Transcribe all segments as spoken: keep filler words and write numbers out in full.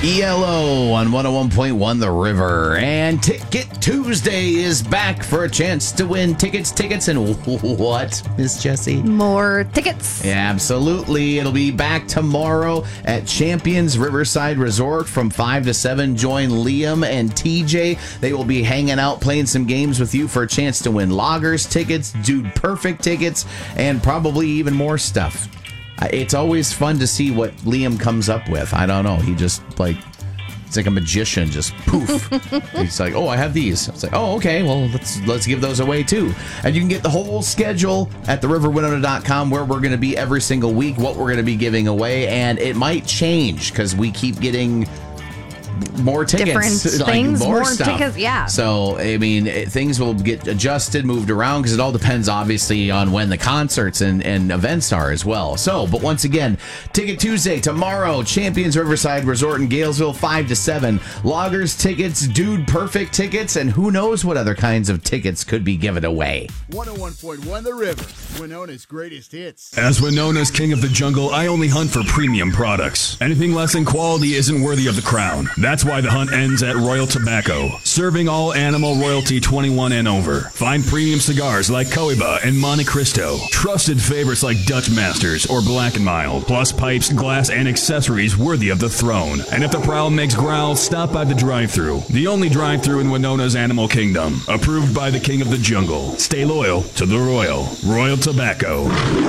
E L O on one oh one point one The River. And Ticket Tuesday is back for a chance to win tickets, tickets, and what, Miss Jessie? More tickets. Yeah, absolutely. It'll be back tomorrow at Champions Riverside Resort from five to seven. Join Liam and T J. They will be hanging out, playing some games with you for a chance to win loggers tickets, Dude Perfect tickets, and probably even more stuff. It's always fun to see what Liam comes up with. I don't know. He just, like, it's like a magician, just poof. He's like, oh, I have these. It's like, oh, okay, well, let's let's give those away, too. And you can get the whole schedule at the river winona dot com, where we're going to be every single week, what we're going to be giving away. And it might change because we keep getting more tickets, different like things, more, more stuff. tickets, yeah. So, I mean, it, things will get adjusted, moved around, because it all depends, obviously, on when the concerts and, and events are as well. So, but once again, Ticket Tuesday, tomorrow, Champions Riverside Resort in Galesville, five to seven. Loggers tickets, Dude Perfect tickets, and who knows what other kinds of tickets could be given away. one oh one point one The River, Winona's greatest hits. As Winona's king of the jungle, I only hunt for premium products. Anything less than quality isn't worthy of the crown. That's why the hunt ends at Royal Tobacco, serving all animal royalty twenty-one and over. Find premium cigars like Cohiba and Monte Cristo, trusted favorites like Dutch Masters or Black and Mild, plus pipes, glass, and accessories worthy of the throne. And if the prowl makes growl, stop by the drive-thru, the only drive-thru in Winona's Animal Kingdom, approved by the king of the jungle. Stay loyal to the royal. Royal Tobacco.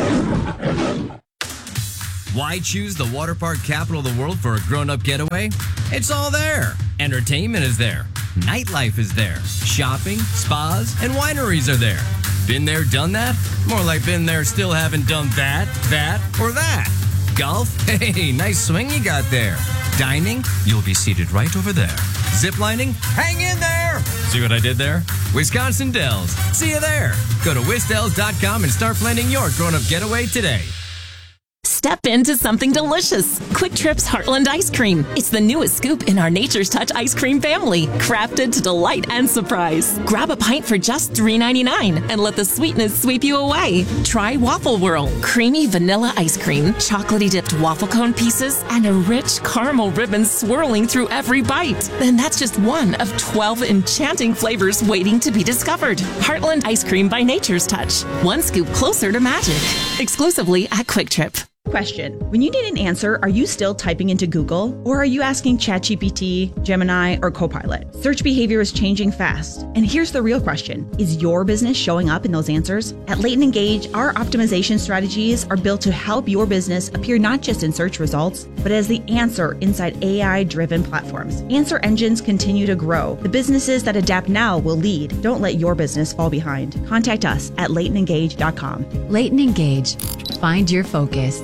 Why choose the water park capital of the world for a grown-up getaway? It's all there. Entertainment is there. Nightlife is there. Shopping, spas, and wineries are there. Been there, done that? More like been there, still haven't done that, that, or that. Golf? Hey, nice swing you got there. Dining? You'll be seated right over there. Ziplining? Hang in there! See what I did there? Wisconsin Dells. See you there. Go to wisdells dot com and start planning your grown-up getaway today. Step into something delicious. Quick Trip's Heartland Ice Cream. It's the newest scoop in our Nature's Touch ice cream family, crafted to delight and surprise. Grab a pint for just three ninety-nine and let the sweetness sweep you away. Try Waffle Whirl, creamy vanilla ice cream, chocolatey dipped waffle cone pieces, and a rich caramel ribbon swirling through every bite. And that's just one of twelve enchanting flavors waiting to be discovered. Heartland Ice Cream by Nature's Touch. One scoop closer to magic. Exclusively at Quick Trip. Question. When you need an answer, are you still typing into Google? Or are you asking ChatGPT, Gemini, or Copilot? Search behavior is changing fast. And here's the real question. Is your business showing up in those answers? At Leighton Engage, our optimization strategies are built to help your business appear not just in search results, but as the answer inside A I-driven platforms. Answer engines continue to grow. The businesses that adapt now will lead. Don't let your business fall behind. Contact us at leighton engage dot com. Leighton Engage. Find your focus.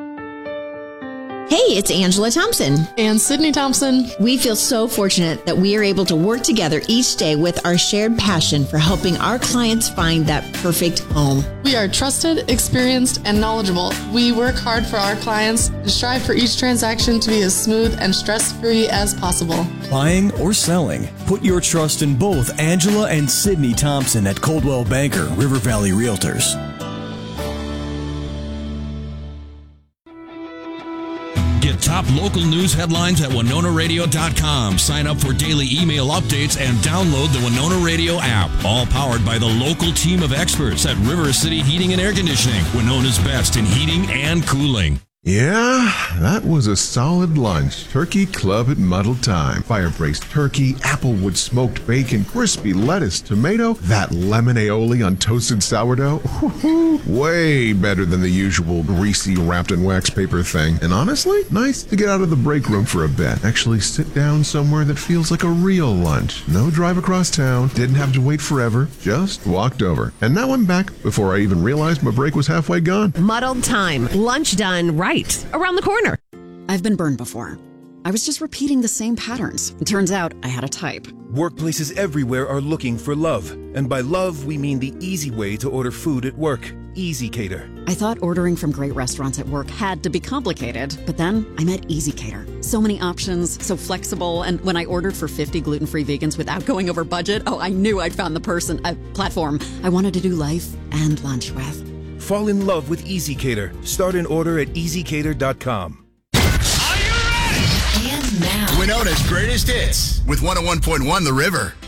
Hey, it's Angela Thompson. And Sydney Thompson. We feel so fortunate that we are able to work together each day with our shared passion for helping our clients find that perfect home. We are trusted, experienced, and knowledgeable. We work hard for our clients and strive for each transaction to be as smooth and stress-free as possible. Buying or selling? Put your trust in both Angela and Sydney Thompson at Coldwell Banker, River Valley Realtors. Get top local news headlines at winona radio dot com. Sign up for daily email updates and download the Winona Radio app. All powered by the local team of experts at River City Heating and Air Conditioning, Winona's best in heating and cooling. Yeah, that was a solid lunch. Turkey Club at Muddle Time. Fire-braised turkey, applewood smoked bacon, crispy lettuce, tomato, that lemon aioli on toasted sourdough. Woo-hoo, way better than the usual greasy wrapped in wax paper thing. And honestly, nice to get out of the break room for a bit. Actually sit down somewhere that feels like a real lunch. No drive across town, didn't have to wait forever, just walked over. And now I'm back before I even realized my break was halfway gone. Muddled Time. Lunch done right around the corner. I've been burned before. I was just repeating the same patterns. It turns out I had a type. Workplaces everywhere are looking for love. And by love, we mean the easy way to order food at work. Easy Cater. I thought ordering from great restaurants at work had to be complicated, but then I met Easy Cater. So many options, so flexible, and when I ordered for fifty gluten-free vegans without going over budget, oh, I knew I'd found the person, a platform I wanted to do life and lunch with. Fall in love with Easy Cater. Start an order at easy cater dot com. And Winnona's greatest hits with one oh one point one The River.